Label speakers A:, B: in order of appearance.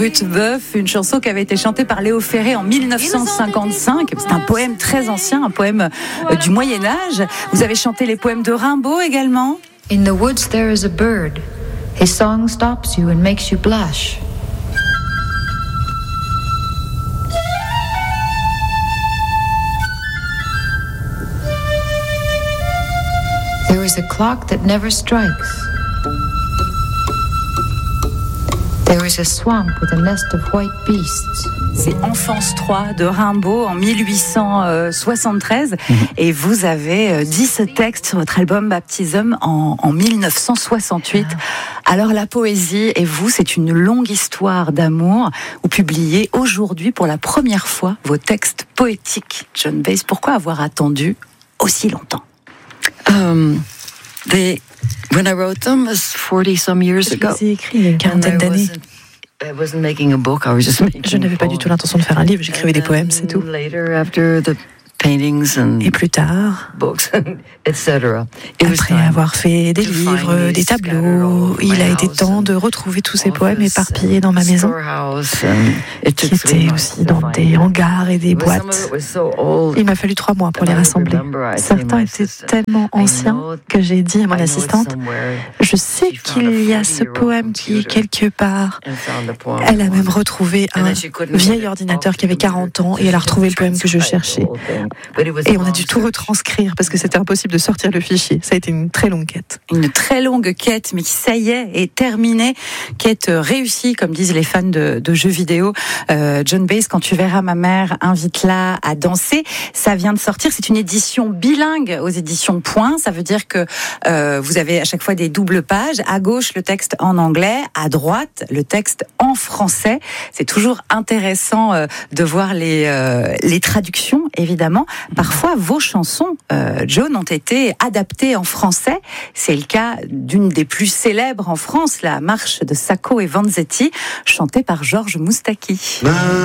A: Ruthbeuf, une chanson qui avait été chantée par Léo Ferré en 1955. C'est un poème très ancien, un poème du Moyen-Âge. Vous avez chanté les poèmes de Rimbaud également.
B: In the woods there is a bird. His song stops you and makes you blush. There is a clock that never strikes. There is a swamp with a nest of white beasts.
A: C'est Enfance 3 de Rimbaud en 1873. Et vous avez dit ce texte sur votre album Baptism en 1968. Alors la poésie et vous, c'est une longue histoire d'amour. Vous publiez aujourd'hui pour la première fois vos textes poétiques. Joan Baez, pourquoi avoir attendu aussi longtemps?
C: When I wrote them was 40 some years ago.
D: Je les ai écrits il y a une quarantaine d'années.
C: I wasn't making a book, I was just making
D: Je n'avais pas du tout l'intention de faire un livre, j'écrivais des poèmes, c'est tout.
C: Later, after the paintings and
D: Et plus tard,
C: books, etc.
D: après avoir fait des livres, des tableaux, il a été temps de retrouver tous ces poèmes éparpillés dans ma maison, qui étaient aussi dans des hangars et des boîtes. Il m'a fallu 3 mois pour les rassembler. Certains étaient tellement anciens que j'ai dit à mon assistante, je sais qu'il y a ce poème qui est quelque part. Elle a même retrouvé un vieil ordinateur qui avait 40 ans et elle a retrouvé le poème que je cherchais. Et on a dû tout retranscrire parce que c'était impossible de sortir le fichier. Ça a été une très longue quête.
A: Une très longue quête, mais qui, ça y est terminée. Quête réussie, comme disent les fans de jeux vidéo. Joan Baez, Quand tu verras ma mère, invite-la à danser. Ça vient de sortir. C'est une édition bilingue aux éditions Point. Ça veut dire que vous avez à chaque fois des doubles pages. À gauche, le texte en anglais. À droite, le texte en français. C'est toujours intéressant de voir les traductions, évidemment. Parfois, vos chansons, Joan, ont été adaptées en français. C'est le cas d'une des plus célèbres en France, la marche de Sacco et Vanzetti, chantée par Georges Moustaki.